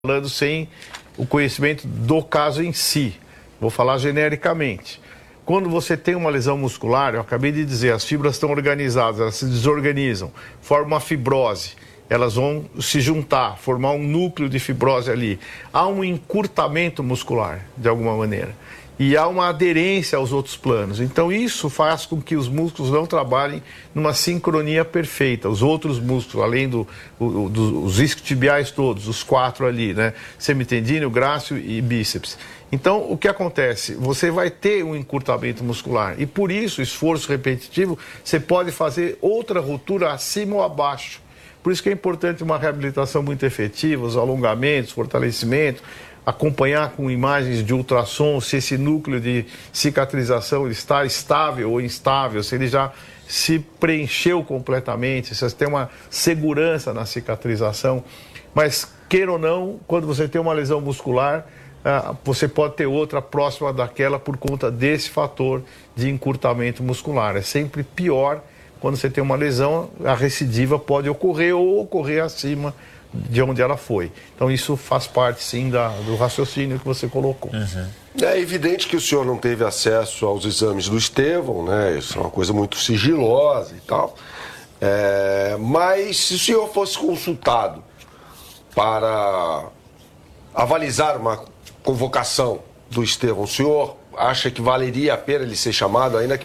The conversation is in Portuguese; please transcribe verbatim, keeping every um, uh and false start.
falando sem o conhecimento do caso em si. Vou falar genericamente. Quando você tem uma lesão muscular, eu acabei de dizer, as fibras estão organizadas, elas se desorganizam, formam uma fibrose, elas vão se juntar, formar um núcleo de fibrose ali. Há um encurtamento muscular, de alguma maneira, e há uma aderência aos outros planos. Então isso faz com que os músculos não trabalhem numa sincronia perfeita. Os outros músculos, além do, o, do, dos isquiotibiais todos, os quatro ali, né? Semitendíneo, grácil e bíceps. Então, o que acontece? Você vai ter um encurtamento muscular e, por isso, esforço repetitivo, você pode fazer outra ruptura acima ou abaixo. Por isso que é importante uma reabilitação muito efetiva, os alongamentos, fortalecimento, acompanhar com imagens de ultrassom se esse núcleo de cicatrização está estável ou instável, se ele já se preencheu completamente, se você tem uma segurança na cicatrização. Mas, queira ou não, quando você tem uma lesão muscular, Uh, você pode ter outra próxima daquela por conta desse fator de encurtamento muscular. É sempre pior quando você tem uma lesão, a recidiva pode ocorrer ou ocorrer acima de onde ela foi. Então isso faz parte sim da, do raciocínio que você colocou. Uhum. É evidente que o senhor não teve acesso aos exames do Estevão, né? Isso é uma coisa muito sigilosa e tal. É, mas se o senhor fosse consultado para avalizar uma convocação do Estevão, o senhor acha que valeria a pena ele ser chamado, ainda que